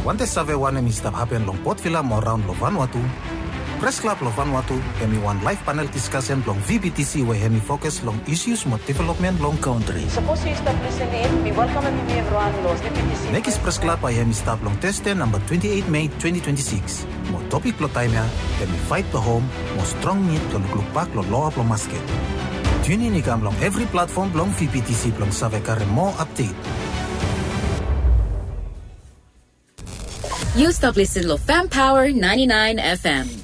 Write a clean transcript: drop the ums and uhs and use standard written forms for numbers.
Wante save wane mi stap happen long Port Vila mo round lo Vanuatu. Press Club lo Vanuatu hemi one live panel discussion long VBTC we hemi focus long issues mo development long country. Suppose you stop listening, we welcome everyone lo VBTC. Nekis Press Club ay hemi stap long teste number 28 May 2026. Mo topic lo time ya, hemi fight to home, mo strong need lo luklukpak lo loa lo masket. Tune in ikam long every platform long VBTC long save kare mo update. You stop listening to Fam Power 99 FM.